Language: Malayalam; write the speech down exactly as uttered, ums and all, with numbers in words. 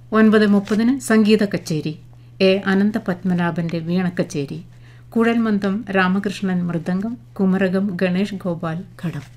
ഒൻപത് മുപ്പതിന് സംഗീത കച്ചേരി. എ അനന്തപത്മനാഭന്റെ വീണക്കച്ചേരി. കുഴൽമന്ദം രാമകൃഷ്ണൻ മൃദംഗം. കുമരകം ഗണേഷ് ഗോപാൽ ഘടം.